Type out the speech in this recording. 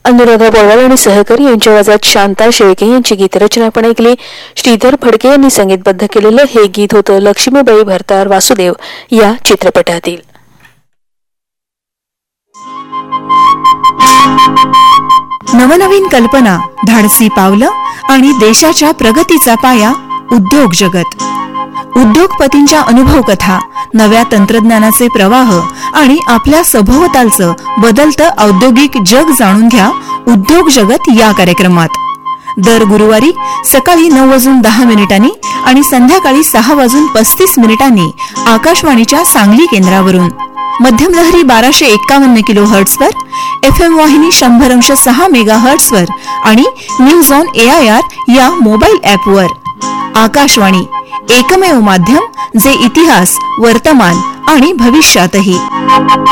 अनुराधा बोळवाल आणि सहकारी यांच्या आवाजात शांता शेळके यांची गीतरचना आपण ऐकली. श्रीधर फडके यांनी संगीतबद्ध केलेलं हे गीत होतं लक्ष्मीबाई भरतार वासुदेव या चित्रपटातील. नवनवीन कल्पना, धाडसी पावलं आणि देशाच्या प्रगतीचा पाया उद्योग जगत. उद्योगपतींच्या अनुभव कथा, नव्या तंत्रज्ञानाचे प्रवाह आणि आपल्या सभोवतालचं बदलतं औद्योगिक जग जाणून घ्या उद्योग जगत या कार्यक्रमात. दर गुरुवारी सकाळी 9:10 आणि संध्याकाळी 6:35 आकाशवाणीच्या सांगली केंद्रावरून. मध्यम लहरी 1251 किलोहर्ट्झवर, FM वाहिनी 100.6 मेगाहर्ट्झवर आणि न्यूज ऑन AIR या मोबाईल ॲपवर. आकाशवाणी, एकमेव माध्यम जे इतिहास, वर्तमान आणि भविष्यातही